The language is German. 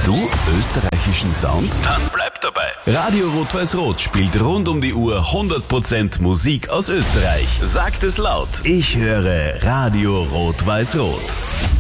du österreichischen Sound? Dann bleib dabei. Radio Rot-Weiß-Rot spielt rund um die Uhr 100% Musik aus Österreich. Sagt es laut. Ich höre Radio Rot-Weiß-Rot.